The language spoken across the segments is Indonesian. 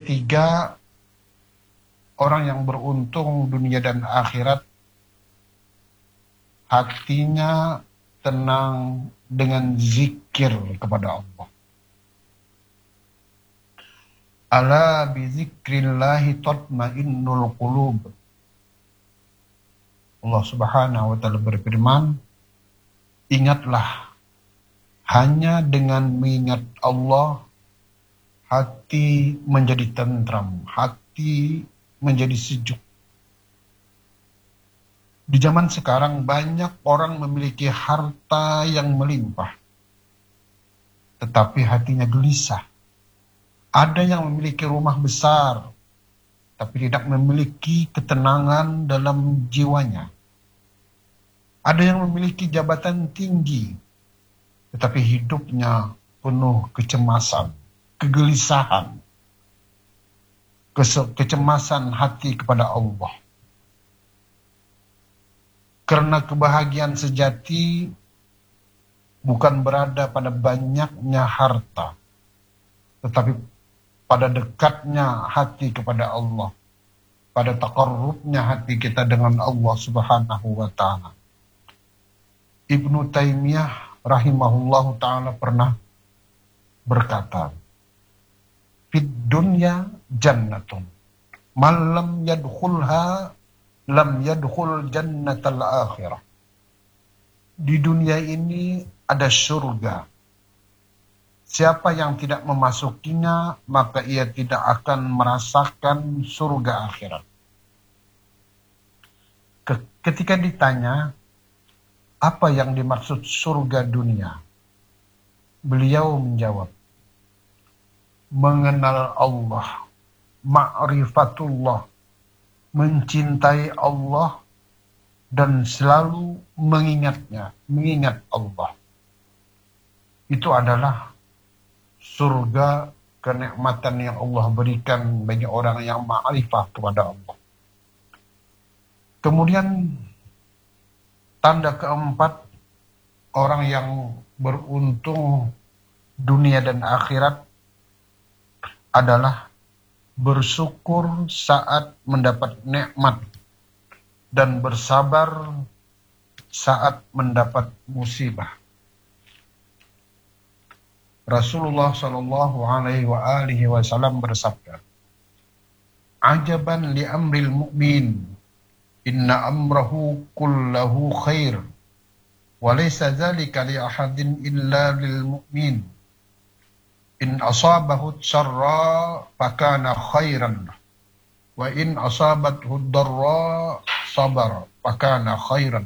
ketiga, orang yang beruntung dunia dan akhirat, hatinya tenang dengan zikir kepada Allah. Ala bizikrillahi tatmainnul qulub. Allah Subhanahu wa taala berfirman, ingatlah, hanya dengan mengingat Allah hati menjadi tentram, hati menjadi sejuk. Di zaman sekarang banyak orang memiliki harta yang melimpah, tetapi hatinya gelisah. Ada yang memiliki rumah besar, tapi tidak memiliki ketenangan dalam jiwanya. Ada yang memiliki jabatan tinggi, tetapi hidupnya penuh kecemasan, kegelisahan, kecemasan hati kepada Allah. Karena kebahagiaan sejati bukan berada pada banyaknya harta, tetapi pada dekatnya hati kepada Allah, pada taqarrubnya hati kita dengan Allah Subhanahu wa ta'ala. Ibnu Taimiyah rahimahullahu ta'ala pernah berkata, fid dunya jannatun man lam yadkhulha lam yadkhul jannatal akhirah. Di dunia ini ada surga. Siapa yang tidak memasukinya, maka ia tidak akan merasakan surga akhirat. Ketika ditanya, apa yang dimaksud surga dunia? Beliau menjawab, mengenal Allah, ma'rifatullah, mencintai Allah, dan selalu mengingatnya, mengingat Allah. Itu adalah surga, kenikmatan yang Allah berikan bagi orang yang ma'rifah kepada Allah. Kemudian tanda keempat, orang yang beruntung dunia dan akhirat adalah bersyukur saat mendapat nikmat dan bersabar saat mendapat musibah. Rasulullah Shallallahu Alaihi Wasallam bersabda, "Ajaban li amril mu'min, inna amrahu kullahu khair, wa laysa dzalika li ahadin illa lil mu'min. In asabahu syarra fakana khairan, wa in asabathu darra sabara fakana khairan."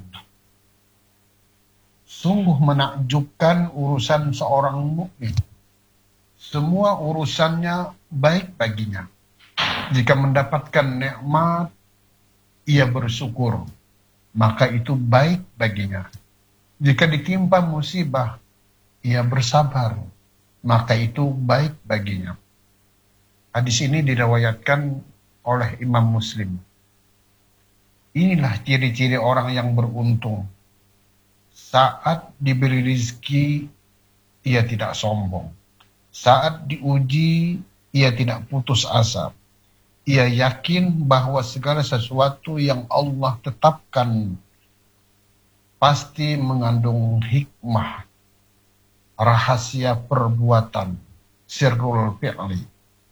Sungguh menakjubkan urusan seorang mukmin. Semua urusannya baik baginya. Jika mendapatkan nikmat, ia bersyukur, maka itu baik baginya. Jika ditimpa musibah, ia bersabar, maka itu baik baginya. Hadis ini diriwayatkan oleh Imam Muslim. Inilah ciri-ciri orang yang beruntung. Saat diberi rezeki, ia tidak sombong. Saat diuji, ia tidak putus asa. Ia yakin bahwa segala sesuatu yang Allah tetapkan pasti mengandung hikmah, rahasia perbuatan, sirrul fi'li.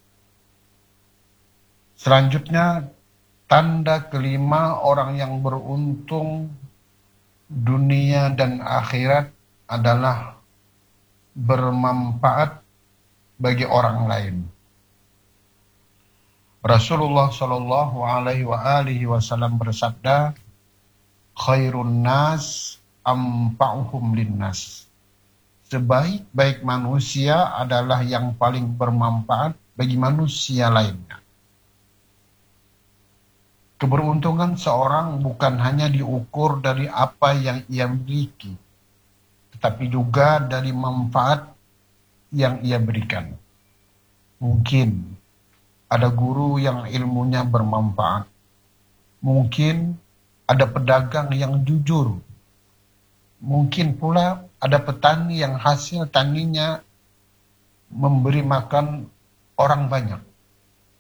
Selanjutnya, tanda kelima orang yang beruntung dunia dan akhirat adalah bermanfaat bagi orang lain. Rasulullah Shallallahu Alaihi Wasallam bersabda, "Khairun nas anfa'uhum linnas." Sebaik-baik manusia adalah yang paling bermanfaat bagi manusia lainnya. Keberuntungan seorang bukan hanya diukur dari apa yang ia miliki, tetapi juga dari manfaat yang ia berikan. Mungkin ada guru yang ilmunya bermanfaat. Mungkin ada pedagang yang jujur. Mungkin pula ada petani yang hasil taninya memberi makan orang banyak.